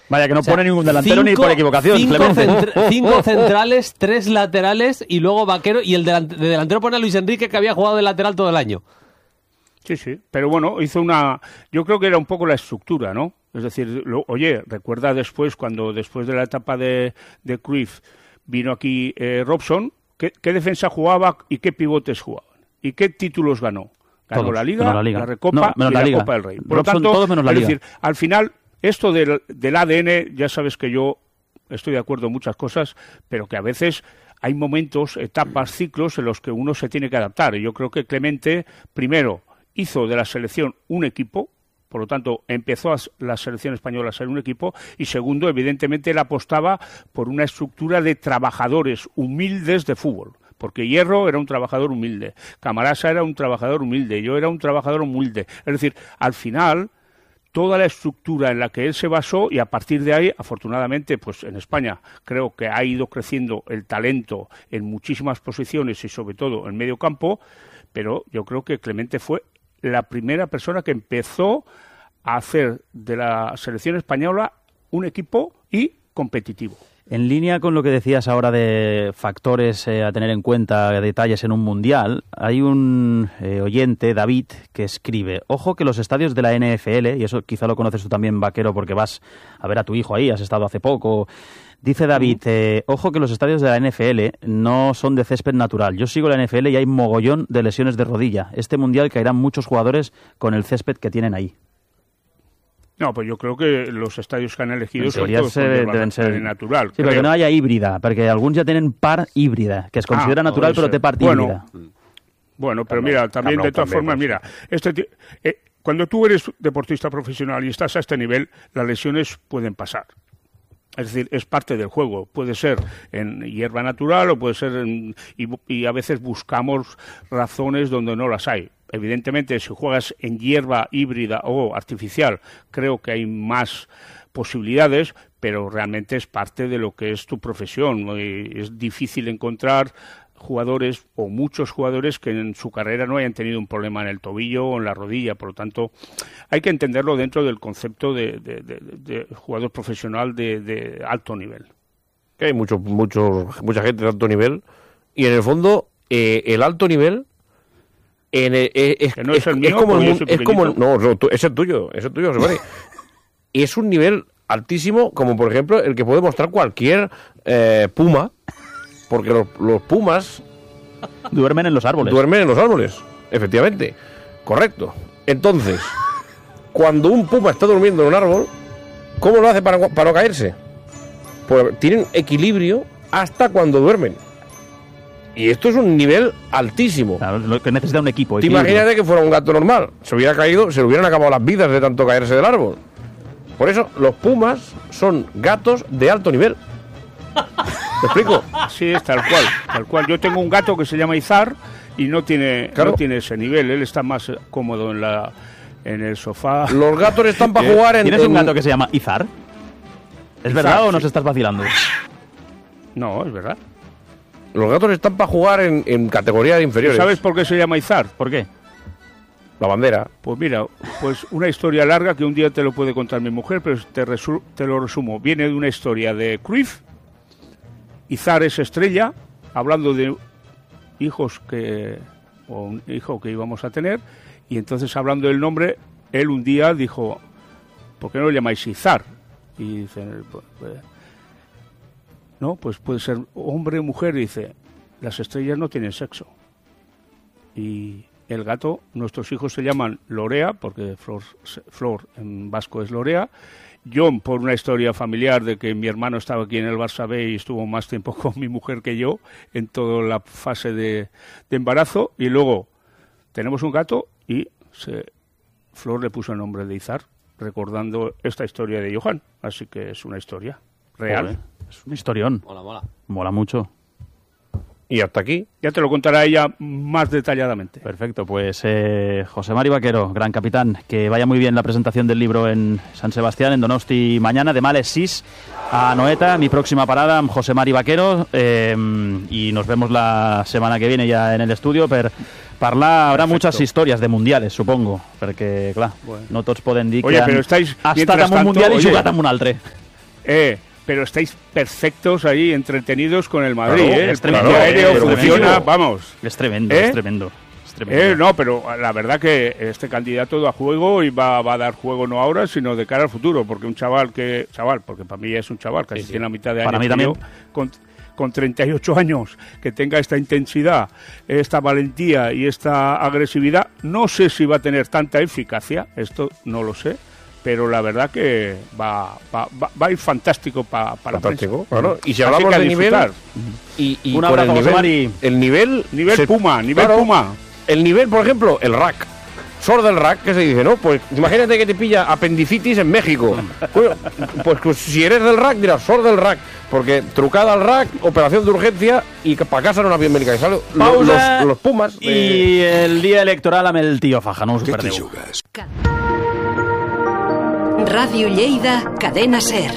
Vaya, que no pone ningún delantero ni por equivocación. 5 centrales, 3 laterales y luego Vaquero. Y de delantero pone a Luis Enrique, que había jugado de lateral todo el año. Sí, pero bueno, yo creo que era un poco la estructura, ¿no? Es decir, recuerda después de la etapa de Cruyff vino aquí Robson, ¿qué defensa jugaba y qué pivotes jugaban? ¿Y qué títulos ganó? Ganó la Liga, la Recopa y la Copa del Rey. Por lo tanto, todos menos la Liga. Es decir, al final, esto del ADN, ya sabes que yo estoy de acuerdo en muchas cosas, pero que a veces hay momentos, etapas, ciclos en los que uno se tiene que adaptar. Y yo creo que Clemente, primero, hizo de la selección un equipo, por lo tanto, empezó la selección española a ser un equipo, y segundo, evidentemente, él apostaba por una estructura de trabajadores humildes de fútbol, porque Hierro era un trabajador humilde, Camarasa era un trabajador humilde, yo era un trabajador humilde. Es decir, al final, toda la estructura en la que él se basó, y a partir de ahí, afortunadamente, pues en España creo que ha ido creciendo el talento en muchísimas posiciones y sobre todo en medio campo, pero yo creo que Clemente fue la primera persona que empezó a hacer de la selección española un equipo y competitivo. En línea con lo que decías ahora de factores a tener en cuenta, detalles en un mundial, hay un oyente, David, que escribe: ojo que los estadios de la NFL, y eso quizá lo conoces tú también, Vaquero, porque vas a ver a tu hijo ahí, has estado hace poco. Dice David, ojo que los estadios de la NFL no son de césped natural. Yo sigo la NFL y hay mogollón de lesiones de rodilla. Este mundial caerán muchos jugadores con el césped que tienen ahí. No, pues yo creo que los estadios que han elegido deben ser natural. Sí, pero que no haya híbrida, porque algunos ya tienen par híbrida, que es considera natural, pero té part híbrida. Bueno, pero mira, también de todas formas, mira, cuando tú eres deportista profesional y estás a este nivel, las lesiones pueden pasar. Es decir, es parte del juego. Puede ser en hierba natural o puede ser y a veces buscamos razones donde no las hay. Evidentemente, si juegas en hierba híbrida o artificial, creo que hay más posibilidades, pero realmente es parte de lo que es tu profesión. Es difícil encontrar jugadores o muchos jugadores que en su carrera no hayan tenido un problema en el tobillo o en la rodilla. Por lo tanto, hay que entenderlo dentro del concepto de jugador profesional de alto nivel. Que hay mucha gente de alto nivel y en el fondo el alto nivel es tuyo, José. Y es un nivel altísimo, como por ejemplo el que puede mostrar cualquier puma, porque los pumas duermen en los árboles. Efectivamente, correcto. Entonces, cuando un puma está durmiendo en un árbol, ¿cómo lo hace para no caerse? Pues tienen equilibrio hasta cuando duermen. Y esto es un nivel altísimo. Claro, lo que necesita un equipo. Te imagínate que fuera un gato normal. Se hubiera caído, se le hubieran acabado las vidas de tanto caerse del árbol. Por eso, los pumas son gatos de alto nivel. ¿Te explico? Sí, es tal cual. Yo tengo un gato que se llama Izar y no tiene ese nivel. Él está más cómodo en el sofá. Los gatos están para jugar en... ¿Tienes un gato que se llama Izar? ¿Es verdad o nos estás vacilando? No, es verdad. Los gatos están para jugar en categorías inferiores. ¿Sabes por qué se llama Izar? ¿Por qué? La bandera. Pues mira, una historia larga que un día te lo puede contar mi mujer, pero te lo resumo. Viene de una historia de Cruyff. Izar es estrella, hablando de un hijo que íbamos a tener, y entonces hablando del nombre, él un día dijo, ¿por qué no lo llamáis Izar? Y dice, no, pues puede ser hombre o mujer, y dice, las estrellas no tienen sexo. Y el gato, nuestros hijos se llaman Lorea, porque Flor en vasco es Lorea. John, por una historia familiar de que mi hermano estaba aquí en el Barça B y estuvo más tiempo con mi mujer que yo en toda la fase de embarazo. Y luego tenemos un gato y Flor le puso el nombre de Izar, recordando esta historia de Johan. Así que es una historia real. Joder, es un historión. Mola mucho. Y hasta aquí. Ya te lo contará ella más detalladamente. Perfecto, pues José Mari Vaquero, gran capitán, que vaya muy bien la presentación del libro en San Sebastián, en Donosti mañana, de Males 6 a Noeta, mi próxima parada, José Mari Vaquero, y nos vemos la semana que viene ya en el estudio per parlar. Habrá muchas historias de mundiales, supongo, perquè, clar, no tots poden dir que però estáis, ha estat en un mundial i jugat en un altre. Pero estáis perfectos ahí, entretenidos con el Madrid, Claro, el tren aéreo funciona, vamos. Es tremendo, es tremendo. No, pero la verdad que este candidato da juego y va a dar juego no ahora, sino de cara al futuro, porque un chaval, porque para mí ya es un chaval, casi tiene la mitad de años. Para mí también. Con 38 años, que tenga esta intensidad, esta valentía y esta agresividad, no sé si va a tener tanta eficacia, esto no lo sé, pero la verdad que va a ir fantástico para la prensa. Claro. Y si hablamos de nivel, y un abrazo, José Mari. El nivel Puma. El nivel, por ejemplo, el rack. SOR del rack, que se dice, ¿no? Pues imagínate que te pilla apendicitis en México. Pues si eres del rack, dirás SOR del rack. Porque trucada al rack, operación de urgencia y para casa en un avión médica. Pausa los Pumas. Y el día electoral amb el tío Faja, no us ho perdeu. Radio Lleida, Cadena SER.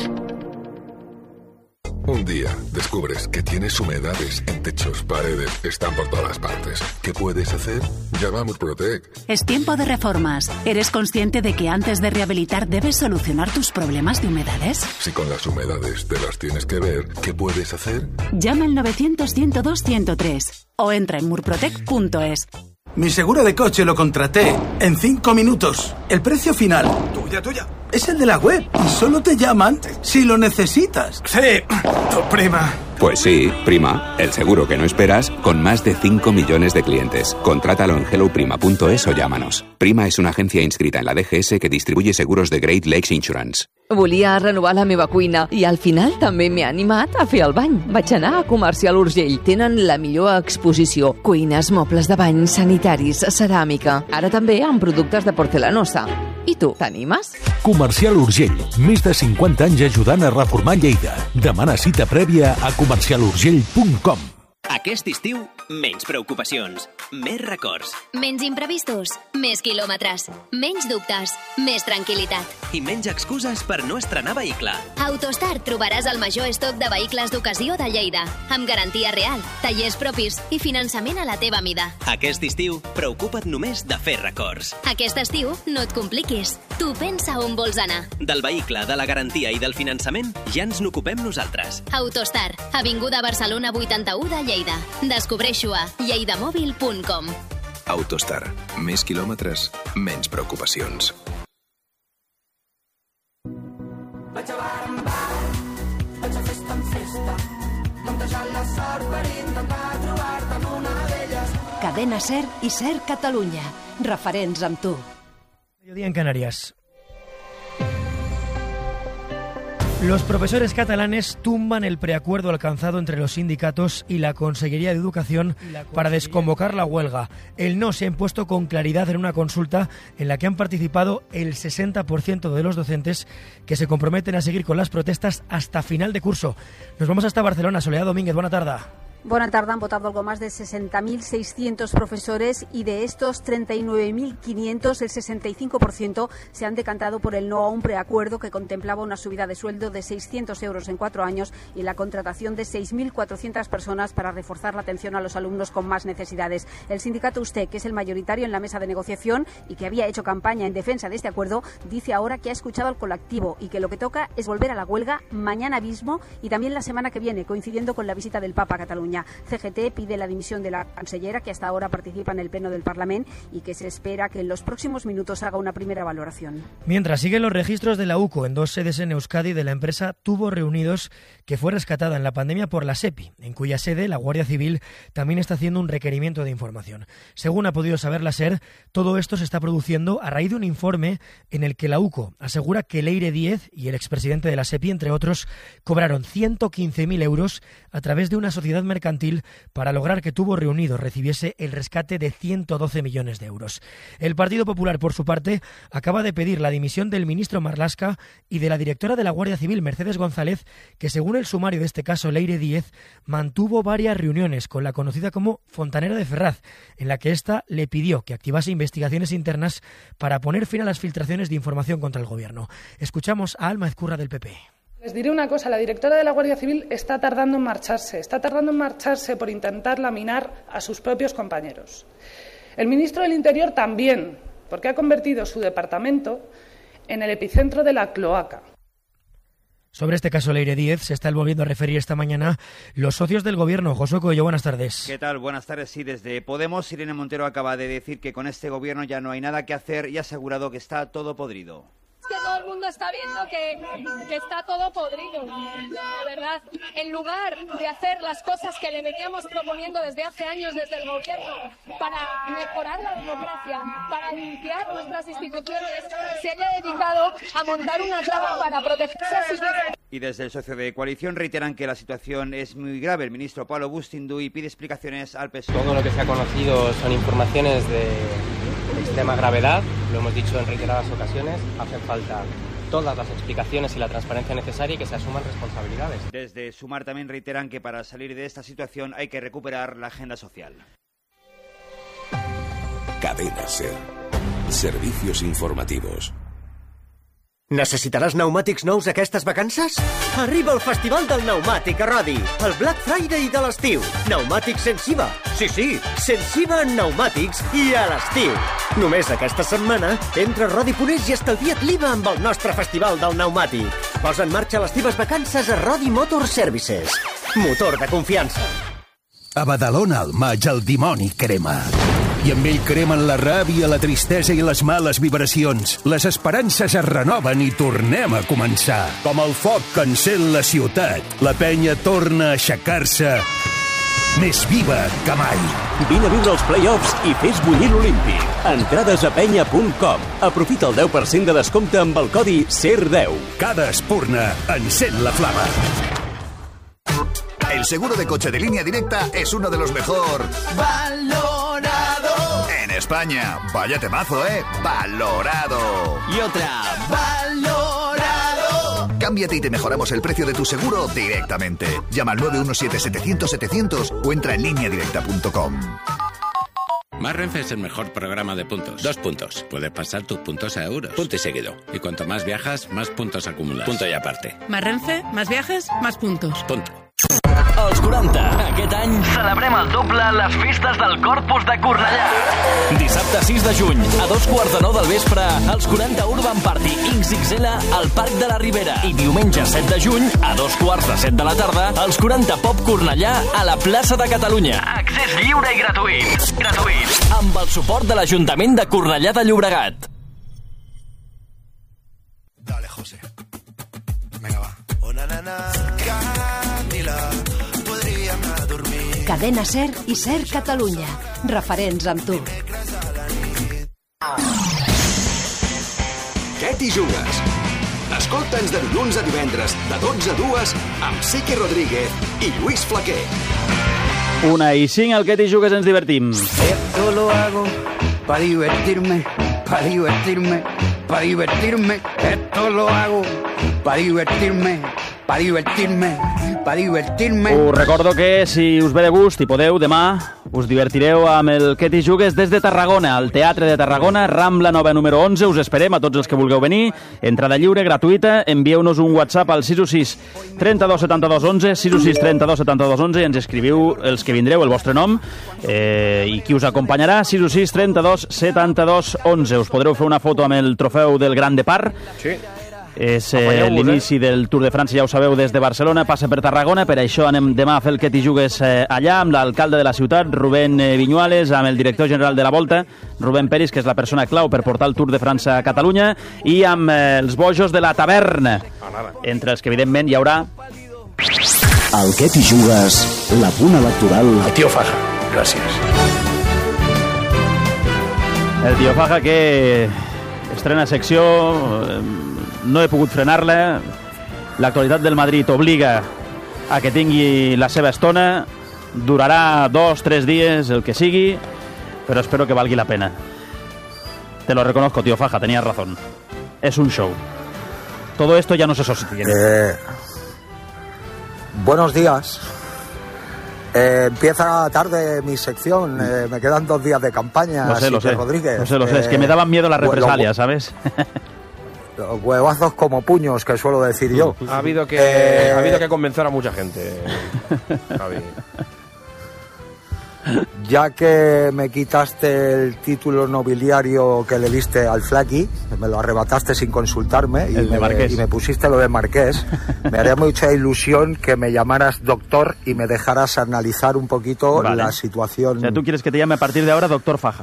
Un día descubres que tienes humedades en techos, paredes, están por todas partes. ¿Qué puedes hacer? Llama a Murprotec. Es tiempo de reformas. ¿Eres consciente de que antes de rehabilitar debes solucionar tus problemas de humedades? Si con las humedades te las tienes que ver, ¿qué puedes hacer? Llama al 900-102-103 o entra en murprotec.es. Mi seguro de coche lo contraté en 5 minutos. El precio final. Tuya. Es el de la web y solo te llaman si lo necesitas. Sí, tu prima. Pues sí, Prima, el seguro que no esperas con más de 5 millones de clientes. Contrátalo en helloprima.es o llámanos. Prima és una agencia inscrita en la DGS que distribuye seguros de Great Lakes Insurance. Volia renovar la meva cuina i al final també m'he animat a fer el bany. Vaig anar a Comercial Urgell. Tenen la millor exposició. Cuines, mobles de bany, sanitaris, ceràmica. Ara també amb productes de porcelanosa. I tu, t'animes? Comercial Urgell. Més de 50 anys ajudant a reformar Lleida. Demana cita prèvia a comercialurgell.com. Aquest estiu, menys preocupacions, més records. Menys imprevistos, més quilòmetres, menys dubtes, més tranquil·litat. I menys excuses per no estrenar vehicle. A Autostart trobaràs el major estoc de vehicles d'ocasió de Lleida, amb garantia real, tallers propis i finançament a la teva mida. Aquest estiu, preocupa't només de fer records. Aquest estiu, no et compliquis. Tu pensa on vols anar. Del vehicle, de la garantia i del finançament, ja ens n'ocupem nosaltres. Autostart, Avinguda Barcelona 81 de Lleida. Descobreixo a lleidamòbil.com. Autostar. Més quilòmetres, menys preocupacions. Vaig a bar en bar, vaig a festa en festa, muntejant la sort per intentar trobar-te en una d'elles. Cadena SER i SER Catalunya. Referents amb tu. Mediodía en Canarias. Los profesores catalanes tumban el preacuerdo alcanzado entre los sindicatos y la Consellería de Educación para desconvocar la huelga. El no se ha impuesto con claridad en una consulta en la que han participado el 60% de los docentes que se comprometen a seguir con las protestas hasta final de curso. Nos vamos hasta Barcelona. Soledad Domínguez, buena tarde. Buena tarde, han votado algo más de 60.600 profesores y de estos 39.500, el 65% se han decantado por el no a un preacuerdo que contemplaba una subida de sueldo de 600 euros en 4 años y la contratación de 6.400 personas para reforzar la atención a los alumnos con más necesidades. El sindicato USTE, que es el mayoritario en la mesa de negociación y que había hecho campaña en defensa de este acuerdo, dice ahora que ha escuchado al colectivo y que lo que toca es volver a la huelga mañana mismo y también la semana que viene, coincidiendo con la visita del Papa a Cataluña. CGT pide la dimisión de la cancellera, que hasta ahora participa en el Pleno del Parlamento y que se espera que en los próximos minutos haga una primera valoración. Mientras siguen los registros de la UCO en 2 sedes en Euskadi de la empresa Tubos Reunidos, que fue rescatada en la pandemia por la SEPI, en cuya sede la Guardia Civil también está haciendo un requerimiento de información. Según ha podido saber la SER, todo esto se está produciendo a raíz de un informe en el que la UCO asegura que Leire Díez y el expresidente de la SEPI, entre otros, cobraron 115.000 euros a través de una sociedad mercantil para lograr que Tubos Reunidos recibiese el rescate de 112 millones de euros. El Partido Popular, por su parte, acaba de pedir la dimisión del ministro Marlaska y de la directora de la Guardia Civil, Mercedes González, que según el sumario de este caso, Leire Díez, mantuvo varias reuniones con la conocida como Fontanera de Ferraz, en la que ésta le pidió que activase investigaciones internas para poner fin a las filtraciones de información contra el gobierno. Escuchamos a Alma Ezcurra del PP. Les diré una cosa, la directora de la Guardia Civil está tardando en marcharse por intentar laminar a sus propios compañeros. El ministro del Interior también, porque ha convertido su departamento en el epicentro de la cloaca. Sobre este caso Leire Díez se están volviendo a referir esta mañana los socios del gobierno. Josué Coello, buenas tardes. ¿Qué tal? Buenas tardes. Sí, desde Podemos, Irene Montero acaba de decir que con este gobierno ya no hay nada que hacer y ha asegurado que está todo podrido. Que todo el mundo está viendo que está todo podrido, de verdad. En lugar de hacer las cosas que le veníamos proponiendo desde hace años desde el gobierno para mejorar la democracia, para limpiar nuestras instituciones, se haya dedicado a montar una trama para protegerse a sí mismo. Y desde el socio de coalición reiteran que la situación es muy grave. El ministro Pablo Bustinduy pide explicaciones al PSOE. Todo lo que se ha conocido son informaciones de extrema gravedad, lo hemos dicho en reiteradas ocasiones, hacen falta todas las explicaciones y la transparencia necesaria y que se asuman responsabilidades. Desde Sumar también reiteran que para salir de esta situación hay que recuperar la agenda social. Cadena SER. Servicios informativos. Necessitaràs pneumàtics nous aquestes vacances? Arriba el Festival del Pneumàtic a Rodi, el Black Friday de l'estiu. Pneumàtics sense IVA. Sí, sense IVA en pneumàtics i a l'estiu. Només aquesta setmana, entra a Rodi.es i estalvia't l'IVA amb el nostre Festival del Pneumàtic. Posa en marxa les teves vacances a Rodi Motor Services. Motor de confiança. A Badalona al maig el dimoni crema. I amb ell cremen la ràbia, la tristesa i les males vibracions. Les esperances es renoven i tornem a començar. Com el foc que encén la ciutat, la penya torna a aixecar-se més viva que mai. Vine a viure els play-offs i fes bullir l'Olímpic. Entrades a penya.com. Aprofita el 10% de descompte amb el codi SER10. Cada espurna encén la flama. El seguro de coche de Línea Directa es uno de los mejor valorado en España. Vaya temazo, ¿eh? Valorado. Y otra, valorado. Cámbiate y te mejoramos el precio de tu seguro directamente. Llama al 917-700-700 o entra en lineadirecta.com. Más Renfe es el mejor programa de puntos. 2 puntos. Puedes pasar tus puntos a euros. Punto y seguido. Y cuanto más viajas, más puntos acumulas. Punto y aparte. Más Renfe, más viajes, más puntos. Punto. Els 40. Aquest any celebrem el doble a les festes del Corpus de Cornellà. Dissabte 6 de juny, a 8:45 del vespre, els 40 Urban Party XXL al Parc de la Ribera. I diumenge 7 de juny, a 2:45 de la tarda, els 40 Pop Cornellà a la plaça de Catalunya. Accés lliure i gratuït. Amb el suport de l'Ajuntament de Cornellà de Llobregat. Dale, José. Venga, va. Oh, na, na, na. Cadena SER i SER Catalunya. Referents amb tu. Què t'hi jugues? Escolta'ns de dilluns a divendres, de 12 a 2, amb Sique Rodríguez i Lluís Flaquer. 1:05, al Què t'hi jugues ens divertim. Esto lo hago para divertirme, para divertirme, para divertirme. Esto lo hago para divertirme, para divertirme, para divertirme. Us recordo que si us ve de gust i podeu, demà us divertireu amb el Què t'hi jugues des de Tarragona, al Teatre de Tarragona, Rambla Nova número 11. Us esperem a tots els que vulgueu venir. Entrada lliure, gratuïta. Envieu-nos un WhatsApp al 616 32 72 11, 616 32 72 11 i ens escriviu els que vindreu, el vostre nom i qui us acompanyarà, 616 32 72 11. Us podreu fer una foto amb el trofeu del Gran Depart. Sí. És l'inici del Tour de França, ja ho sabeu, des de Barcelona, passa per Tarragona, per això anem demà a fer el Què t'hi jugues allà, amb l'alcalde de la ciutat, Rubén Viñuales, amb el director general de la Volta, Rubén Peris, que és la persona clau per portar el Tour de França a Catalunya, i amb els bojos de la taverna, entre els que evidentment hi haurà... El Què t'hi jugues, la puna electoral... El Tío Faja, gràcies. El Tío Faja, que estrena secció... No he pogut frenar-la. L'actualitat del Madrid obliga a que tingui la seva estona. Durarà 2-3 dies, el que sigui, però espero que valgui la pena. Te lo reconozco, tío Faja, tenías razón. Es un show. Todo esto ya no se sostiene. Buenos días. Empieza tarde mi sección. Me quedan 2 días de campaña. Lo sé. Rodríguez. Lo sé. Es que me daban miedo las represalias, ¿sabes? Huevazos como puños, que suelo decir yo. Ha habido que convencer a mucha gente, Javi. ya que me quitaste el título nobiliario que le diste al Flaqui, me lo arrebataste sin consultarme y me pusiste lo de Marqués, me haría mucha ilusión que me llamaras doctor y me dejaras analizar un poquito la situación. O sea, ¿tú quieres que te llame a partir de ahora doctor Faja?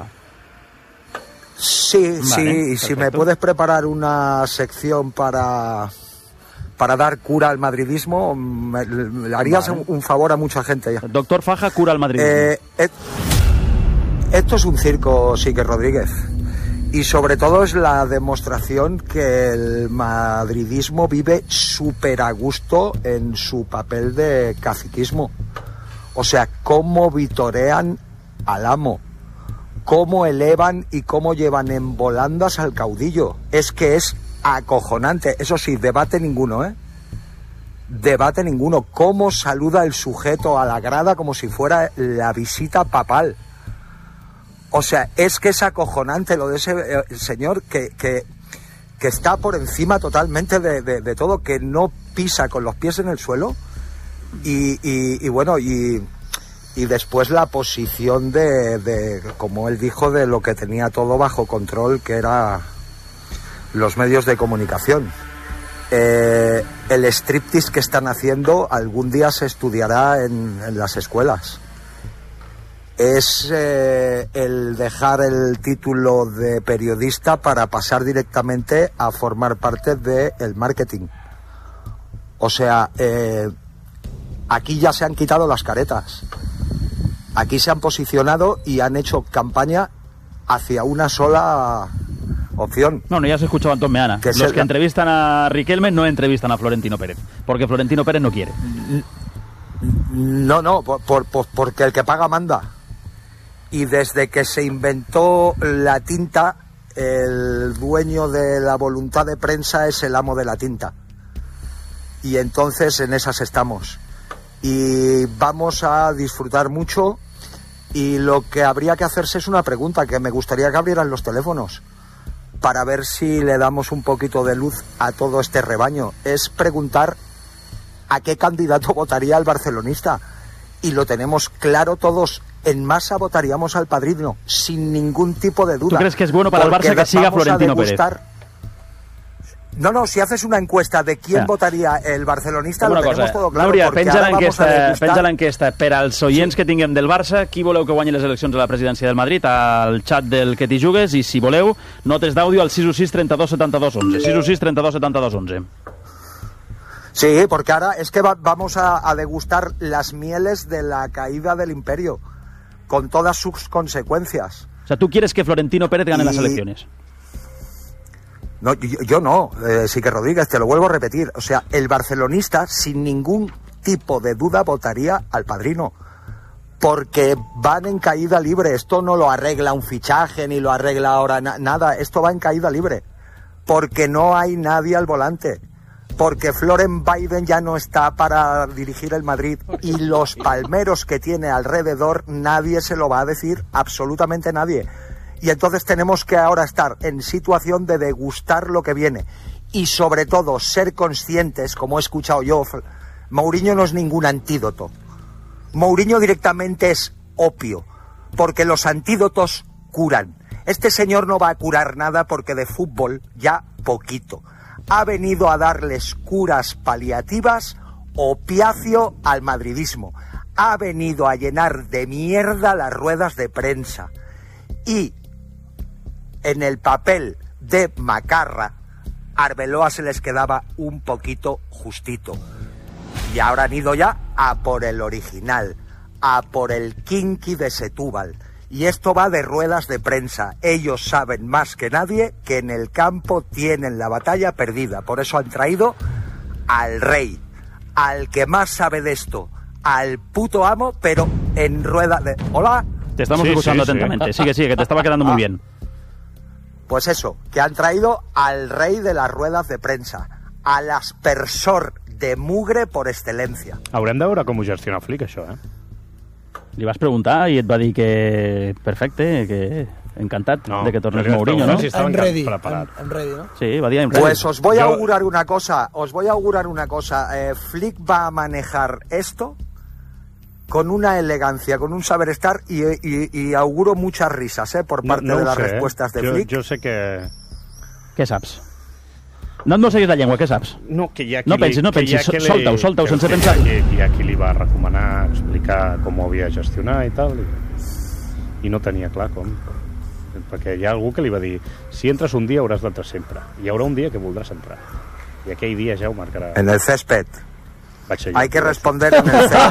Sí, sí, y perfecto. si me puedes preparar una sección para dar cura al madridismo, le harías un favor a mucha gente ya. Doctor Faja cura al madridismo. Esto es un circo, Sique Rodríguez. Y sobre todo es la demostración que el madridismo vive súper a gusto en su papel de caciquismo. O sea, cómo vitorean al amo, cómo elevan y cómo llevan en volandas al caudillo. Es que es acojonante. Eso sí, debate ninguno, ¿eh? Debate ninguno. Cómo saluda el sujeto a la grada como si fuera la visita papal. O sea, es que es acojonante lo de ese señor que está por encima totalmente de todo, que no pisa con los pies en el suelo. Y bueno, y después la posición de, como él dijo, de lo que tenía todo bajo control, que era los medios de comunicación. El striptease que están haciendo algún día se estudiará en las escuelas. Es el dejar el título de periodista para pasar directamente a formar parte del marketing. O sea, aquí ya se han quitado las caretas. Aquí se han posicionado y han hecho campaña hacia una sola opción. No, ya se escuchaba Antón Meana. Los que entrevistan a Riquelme no entrevistan a Florentino Pérez, porque Florentino Pérez no quiere. No, porque el que paga manda. Y desde que se inventó la tinta, el dueño de la voluntad de prensa es el amo de la tinta. Y entonces en esas estamos. Y vamos a disfrutar mucho. Y lo que habría que hacerse es una pregunta, que me gustaría que abrieran los teléfonos para ver si le damos un poquito de luz a todo este rebaño. Es preguntar a qué candidato votaría el barcelonista. Y lo tenemos claro todos. En masa votaríamos al Padrino, sin ningún tipo de duda. ¿Tú crees que es bueno para el Barça que siga Florentino Pérez? No, si haces una encuesta de quién votaria el barcelonista, lo tenemos todo claro. Núria, penja l'enquesta per als oients que tinguem del Barça, qui voleu que guanyi les eleccions a la presidència del Madrid, al xat del que t'hi jugues, i si voleu, notes d'àudio al 616 32 72 11. 616 32 72 11. Sí, porque ahora es que vamos a degustar las mieles de la caída del imperio, con todas sus consecuencias. O sea, ¿tú quieres que Florentino Pérez gane las elecciones? No, yo no, Sique Rodríguez, te lo vuelvo a repetir. O sea, el barcelonista, sin ningún tipo de duda, votaría al Padrino. Porque van en caída libre. Esto no lo arregla un fichaje, ni lo arregla ahora nada. Esto va en caída libre. Porque no hay nadie al volante. Porque Florent Biden ya no está para dirigir el Madrid. Y los palmeros que tiene alrededor, nadie se lo va a decir, absolutamente nadie. Y entonces tenemos que ahora estar en situación de degustar lo que viene. Y sobre todo ser conscientes, como he escuchado yo, Mourinho no es ningún antídoto. Mourinho directamente es opio, porque los antídotos curan. Este señor no va a curar nada porque de fútbol ya poquito. Ha venido a darles curas paliativas, opiáceo al madridismo. Ha venido a llenar de mierda las ruedas de prensa. Y en el papel de macarra, Arbeloa se les quedaba un poquito justito. Y ahora han ido ya a por el original, a por el kinky de Setúbal. Y esto va de ruedas de prensa. Ellos saben más que nadie que en el campo tienen la batalla perdida. Por eso han traído al rey, al que más sabe de esto, al puto amo, pero en rueda de... ¿Hola? Te estamos escuchando atentamente. Sigue, que te estaba quedando muy bien. Pues eso, que han traído al rey de las ruedas de prensa, al aspersor de mugre por excelencia. Haurem de veure com ho gestiona Flick, això, Li vas preguntar i et va dir que perfecte, que encantat de que tornes Mourinho, ¿no? Si I'm ready, ¿no? Sí, va a dir I'm ready. Pues os voy a augurar una cosa, Flick va a manejar esto con una elegancia, con un saber estar y auguro muchas risas por parte de las respuestas de Flick. Jo sé que... Què saps? No et mosseguis la llengua, què saps? No, que hi ha qui no pensis, solta-ho sense pensar. Hi ha qui li va recomanar explicar com ho havia de gestionar i tal, i no tenia clar com. Perquè hi ha algú que li va dir, si entres un dia hauràs d'entrar sempre, hi haurà un dia que voldràs entrar, i aquell dia ja ho marcarà. En el césped. Hay que responder en el césped.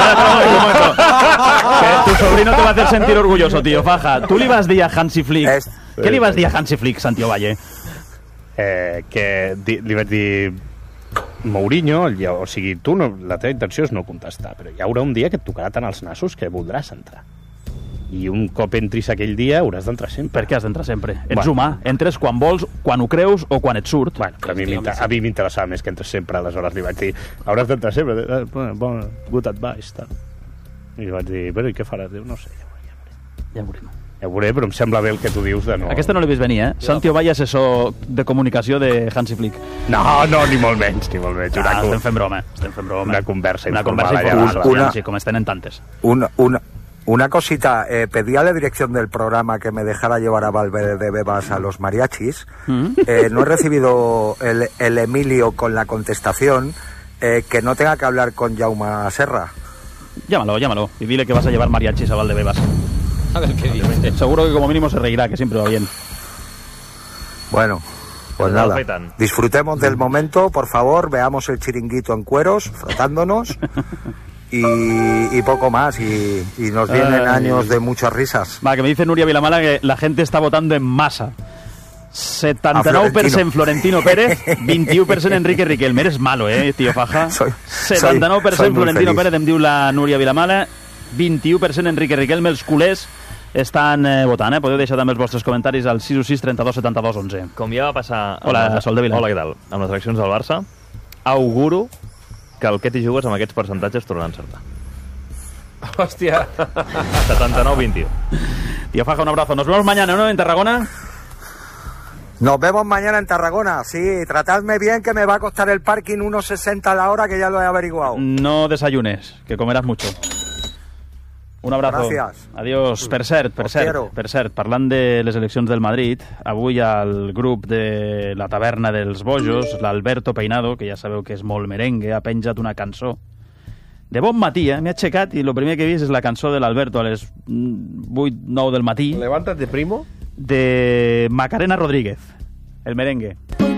Que tu sobrino te va a hacer sentir orgulloso, tío, Faja. Tu li vas dir a Hansi Flick... Què li vas dir a Hansi Flick, Santiago Valle? Que li vaig dir Mourinho, o sigui, tu no, la teva intenció és no contestar, però hi haurà un dia que et tocarà tant els nassos que voldràs entrar. I un cop entris aquell dia hauràs d'entrar sempre. Per què has d'entrar sempre? Ets humà, entres quan vols, quan ho creus o quan et surt. Bueno, però a mi m'interessava més que entres sempre, aleshores li vaig dir, hauràs d'entrar sempre, good advice, tal. I vaig dir, però i què faràs? Diu, no sé, ja veurem. Ja ho veuré, però em sembla bé el que tu dius de no... Aquesta no l'he vist venir, Santiago Valle, assessor de comunicació de Hansi Flick. No, ni molt menys, ni molt menys. Estem fent broma. Una conversa informal, com es tenen tantes. Una cosita, pedí a la dirección del programa que me dejara llevar a Valverde de Bebas a los mariachis. No he recibido el Emilio con la contestación, que no tenga que hablar con Jaume Serra. Llámalo, y dile que vas a llevar mariachis a Valdebebas. A ver qué dice. Seguro que como mínimo se reirá, que siempre va bien. Bueno, pues nada, disfrutemos del momento, por favor, veamos el chiringuito en cueros, frotándonos y poco más, y nos vienen años de muchas risas. Va, que me dice Nuria Vilamala que la gente está votando en masa. 79% Florentino Pérez, 21% Enrique Riquelme. Eres malo, tío Faja. 79% Florentino Pérez, em diu la Núria Vilamala, 21% Enrique Riquelme. Els culers estan votant, Podeu deixar també els vostres comentaris al 616 32 72 11. Com ja va passar... Hola, Soldevila. Hola, què tal? Amb les eleccions del Barça, auguro que el que t'hi jugues amb aquests percentatges tornaran a encertar. Hòstia. 79-21. Tío Faja, un abrazo. Nos vemos mañana, ¿no? En Tarragona. Nos vemos mañana en Tarragona, sí. Tratadme bien, que me va a costar el parking 1,60 a la hora, que ya lo he averiguado. No desayunes, que comerás mucho. Un abrazo. Gràcies. Adiós. Per cert, parlant de les eleccions del Madrid, avui al grup de la taverna dels bojos, l'Alberto Peinado, que ja sabeu que és molt merengue, ha penjat una cançó de bon matí, m'he aixecat i el primer que he vist és la cançó de l'Alberto a les 8-9 del matí. Levántate, primo. De Macarena Rodríguez, el merengue.